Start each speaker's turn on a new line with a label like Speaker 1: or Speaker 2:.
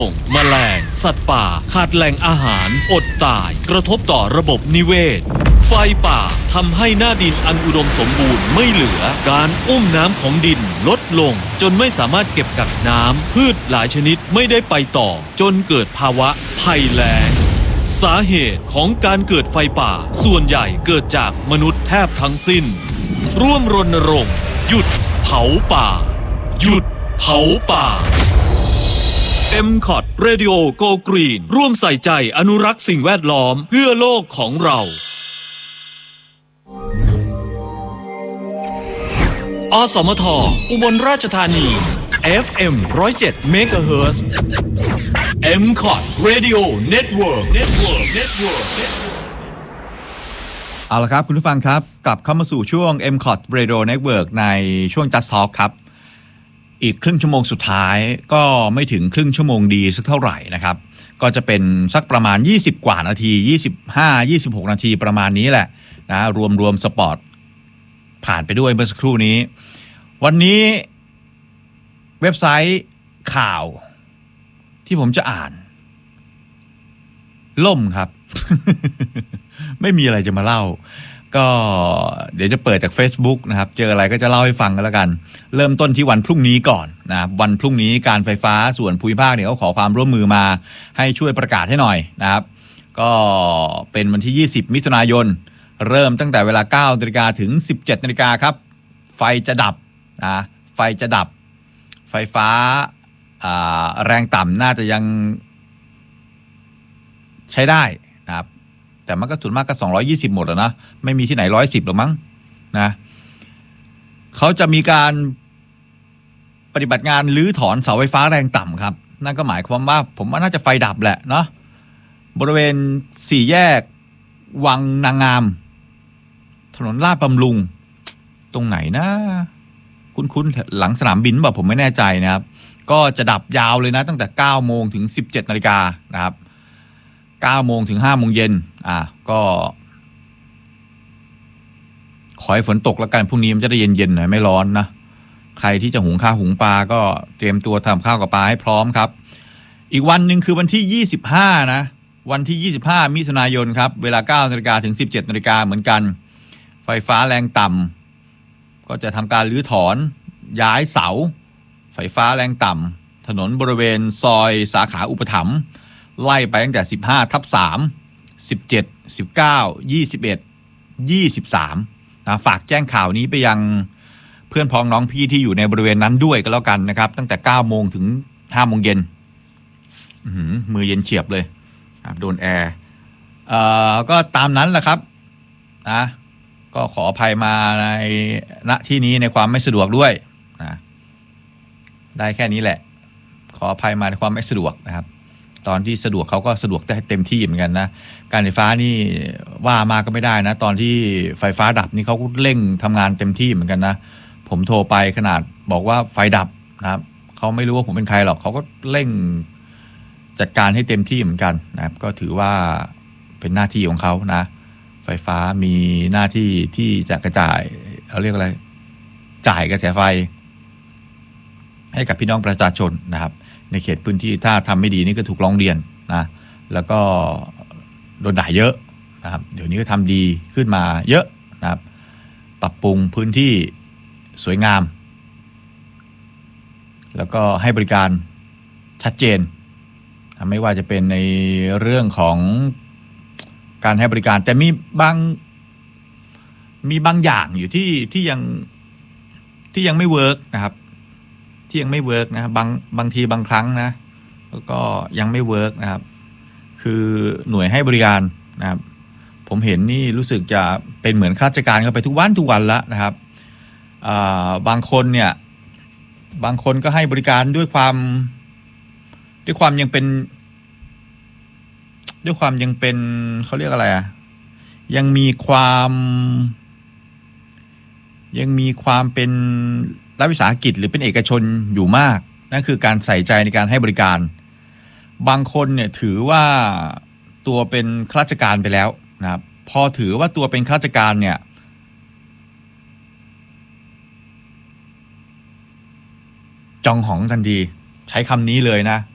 Speaker 1: แมลงสัตว์ป่าขาดแหล่งอาหารอดตายกระทบต่อระบบนิเวศไฟป่าทำให้หน้าดินอันอุดมสมบูรณ์ไม่เหลือการอุ้มน้ำของดินลดลงจนไม่สามารถเก็บกักน้ำพืชหลายชนิดไม่ได้ไปต่อจนเกิดภาวะภัยแล้งสาเหตุของการเกิดไฟป่าส่วนใหญ่เกิดจากมนุษย์แทบทั้งสิ้นร่วมรณรงค์หยุดเผาป่าหยุดเผาป่าMCOT Radio Go Green ร่วมใส่ใจอนุรักษ์สิ่งแวดล้อมเพื่อโลกของเราอสมทอุบลราชธานี FM 107 MHz MCOT Radio Network
Speaker 2: เอาละครับคุณผู้ฟังครับกลับเข้ามาสู่ช่วง MCOT Radio Network ในช่วง Just Talk ครับอีกครึ่งชั่วโมงสุดท้ายก็ไม่ถึงครึ่งชั่วโมงดีสักเท่าไหร่นะครับก็จะเป็นสักประมาณ20กว่านาที25-26นาทีประมาณนี้แหละนะรวมสปอร์ตผ่านไปด้วยเมื่อสักครู่นี้วันนี้เว็บไซต์ข่าวที่ผมจะอ่านล่มครับ ไม่มีอะไรจะมาเล่าก็เดี๋ยวจะเปิดจาก Facebook นะครับเจออะไรก็จะเล่าให้ฟังกันแล้วกันเริ่มต้นที่วันพรุ่งนี้ก่อนนะวันพรุ่งนี้การไฟฟ้าส่วนภูมิภาคเนี่ยเขาขอความร่วมมือมาให้ช่วยประกาศให้หน่อยนะครับก็เป็นวันที่20มิถุนายนเริ่มตั้งแต่เวลา 9:00 นถึง 17:00 นครับไฟจะดับนะไฟจะดับไฟฟ้าแรงต่ำน่าจะยังใช้ได้นะครับแต่มันก็ส่วนมากก็220หมดแล้วนะไม่มีที่ไหน110หรอกมั้งนะเขาจะมีการปฏิบัติงานรื้อถอนเสาไฟฟ้าแรงต่ำครับนั่นก็หมายความว่าผมว่าน่าจะไฟดับแหละเนาะบริเวณ4แยกวังนางงามถนนลาดบำรุงตรงไหนนะคุ้นๆหลังสนามบินแบบผมไม่แน่ใจนะครับก็จะดับยาวเลยนะตั้งแต่ 9 โมงถึง 17 นาฬิกานะครับ9 โมงถึง 5 โมงเย็นก็ขอให้ฝนตกแล้วกันพรุ่งนี้มันจะได้เย็นๆหน่อยไม่ร้อนนะใครที่จะหุงข้าวหุงปลาก็เตรียมตัวทำข้าวกับปลาให้พร้อมครับอีกวันหนึ่งคือวันที่25นะวันที่25มิถุนายนครับเวลา 9 นาฬิกาถึง 17 นาฬิกาเหมือนกันไฟฟ้าแรงต่ำก็จะทำการรื้อถอนย้ายเสาไฟฟ้าแรงต่ำถนนบริเวณซอยสาขาอุปถัมภ์ไล่ไปตั้งแต่15/3 17 19 21 23นะฝากแจ้งข่าวนี้ไปยังเพื่อนพ้องน้องพี่ที่อยู่ในบริเวณนั้นด้วยก็แล้วกันนะครับตั้งแต่ 9 โมงถึง 5 โมงเย็นมือเย็นเฉียบเลยโดนแอร์ก็ตามนั้นแหละครับนะก็ขออภัยมาในณที่นี้ในความไม่สะดวกด้วยนะได้แค่นี้แหละขออภัยมาในความไม่สะดวกนะครับตอนที่สะดวกเขาก็สะดวกได้เต็มที่เหมือนกันนะการไฟฟ้านี่ว่ามาก็ไม่ได้นะตอนที่ไฟฟ้าดับนี่เขาเร่งทำงานเต็มที่เหมือนกันนะผมโทรไปขนาดบอกว่าไฟดับนะครับเขาไม่รู้ว่าผมเป็นใครหรอกเขาก็เร่งจัดการให้เต็มที่เหมือนกันนะครับก็ถือว่าเป็นหน้าที่ของเขานะไฟฟ้ามีหน้าที่ที่จะกระจายเขาเรียกอะไรจ่ายกระแสไฟให้กับพี่น้องประชาชนนะครับในเขตพื้นที่ถ้าทำไม่ดีนี่ก็ถูกร้องเรียนนะแล้วก็โดนด่าเยอะนะครับเดี๋ยวนี้ก็ทำดีขึ้นมาเยอะนะครับปรับปรุงพื้นที่สวยงามแล้วก็ให้บริการชัดเจนไม่ว่าจะเป็นในเรื่องของการให้บริการแต่มีบางอย่างอยู่ที่ยังไม่เวิร์กนะครับที่ยังไม่เวิร์กนะบางทีบางครั้งนะแล้วก็ยังไม่เวิร์กนะครับคือหน่วยให้บริการนะครับผมเห็นนี่รู้สึกจะเป็นเหมือนข้าราชการเข้าไปทุกวันแล้วนะครับบางคนเนี่ยบางคนก็ให้บริการด้วยความยังเป็นเขาเรียกอะไรยังมีความเป็นรัฐวิสาหกิจหรือเป็นเอกชนอยู่มากนั่นคือการใส่ใจในการให้บริการบางคนเนี่ยถือว่าตัวเป็นข้าราชการไปแล้วนะครับพอถือว่าตัวเป็นข้าราชการเนี่ย จองหองทันทีใช้คำนี้เลยนะ